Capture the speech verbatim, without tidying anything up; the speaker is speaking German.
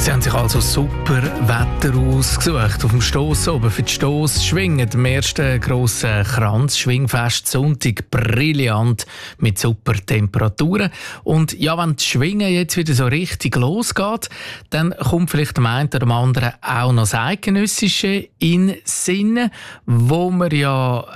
Sie haben sich also super Wetter ausgesucht. Auf dem Stoss oben für die Stossschwingen, dem ersten grossen Kranzschwingfest Sonntag, brillant mit super Temperaturen. Und ja, wenn die Schwingen jetzt wieder so richtig losgeht, dann kommt vielleicht dem einen oder dem anderen auch noch das Eidgenössische in den Sinn, wo wir ja